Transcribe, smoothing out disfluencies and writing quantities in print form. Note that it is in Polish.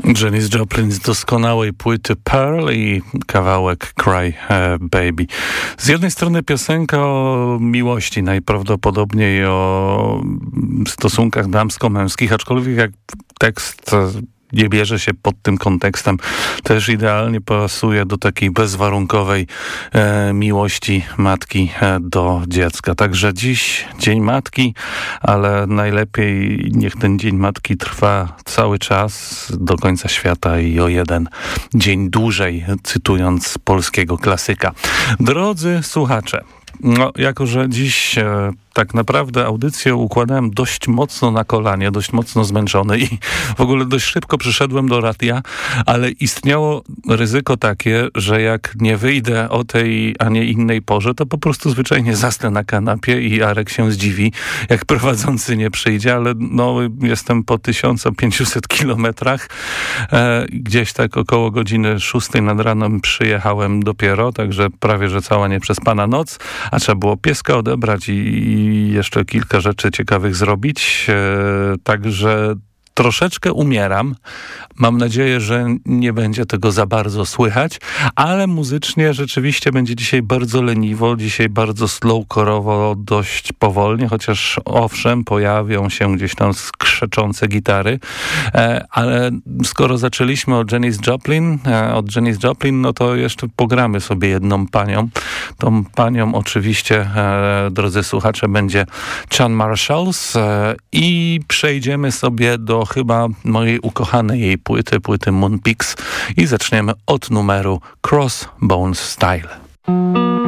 Janis Joplin z doskonałej płyty Pearl i kawałek Cry Baby. Z jednej strony piosenka o miłości, najprawdopodobniej o stosunkach damsko-męskich, aczkolwiek jak tekst nie bierze się pod tym kontekstem, też idealnie pasuje do takiej bezwarunkowej miłości matki do dziecka. Także dziś Dzień Matki, ale najlepiej niech ten Dzień Matki trwa cały czas do końca świata i o jeden dzień dłużej, cytując polskiego klasyka. Drodzy słuchacze, jako że dziś tak naprawdę audycję układałem dość mocno na kolanie, dość mocno zmęczony i w ogóle dość szybko przyszedłem do radia, ale istniało ryzyko takie, że jak nie wyjdę o tej, a nie innej porze, to po prostu zwyczajnie zasnę na kanapie i Arek się zdziwi, jak prowadzący nie przyjdzie, ale jestem po 1500 kilometrach. Gdzieś tak około godziny 6 nad ranem przyjechałem dopiero, także prawie, że cała nieprzespana noc, a trzeba było pieska odebrać i jeszcze kilka rzeczy ciekawych zrobić. Także troszeczkę umieram. Mam nadzieję, że nie będzie tego za bardzo słychać, ale muzycznie rzeczywiście będzie dzisiaj bardzo leniwo, dzisiaj bardzo slowcore'owo, dość powolnie, chociaż owszem, pojawią się gdzieś tam skrzeczące gitary, ale skoro zaczęliśmy od Janis Joplin, no to jeszcze pogramy sobie jedną panią. Tą panią oczywiście, drodzy słuchacze, będzie Chan Marshalls i przejdziemy sobie do chyba mojej ukochanej jej płyty Moon Peaks i zaczniemy od numeru Crossbones Style.